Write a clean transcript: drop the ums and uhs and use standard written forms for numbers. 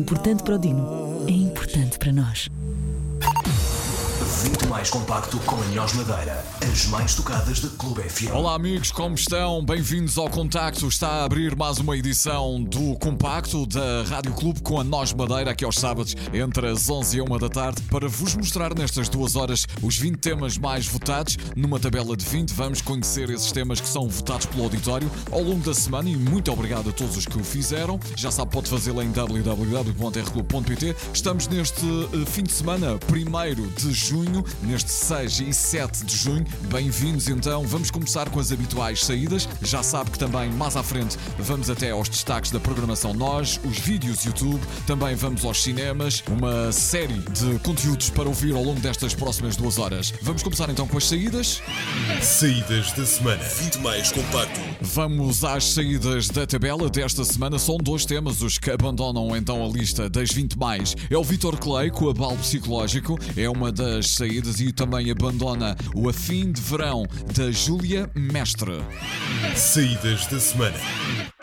Importante para o Dino, é importante para nós. 20 mais compacto com a Nós Madeira, as mais tocadas da Clube FM. Olá amigos, como estão? Bem-vindos ao Contacto. Está a abrir mais uma edição do Compacto da Rádio Clube com a Nós Madeira, aqui aos sábados, entre as 11 e 1 da tarde, para vos mostrar nestas 2 horas os 20 temas mais votados. Numa tabela de 20, vamos conhecer esses temas que são votados pelo auditório ao longo da semana e muito obrigado a todos os que o fizeram. Já sabe, pode fazê-lo em www.rclub.pt. Estamos neste fim de semana, 1º de junho, neste 6 e 7 de junho. Bem-vindos então, vamos começar com as habituais saídas. Já sabe que também mais à frente vamos até aos destaques da programação Nós, os vídeos YouTube, também vamos aos cinemas, uma série de conteúdos para ouvir ao longo destas próximas 2 horas. Vamos começar então com as saídas. Saídas da semana, 20 mais compacto. Vamos às saídas da tabela desta semana. São 2 temas os que abandonam então a lista das 20 mais. É o Vítor Clay com o Abalo Psicológico, é uma das saídas, e também abandona o Afim de Verão da Júlia Mestre. Saídas da semana.